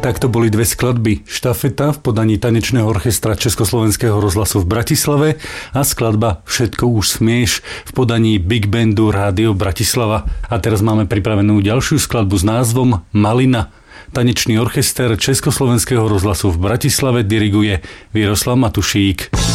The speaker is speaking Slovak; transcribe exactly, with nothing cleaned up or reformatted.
Tak to boli dve skladby. Štafeta v podaní tanečného orchestra Československého rozhlasu v Bratislave a skladba Všetko už smieš v podaní Big Bandu Rádio Bratislava. A teraz máme pripravenú ďalšiu skladbu s názvom Malina. Tanečný orchester Československého rozhlasu v Bratislave diriguje Viroslav Matušík.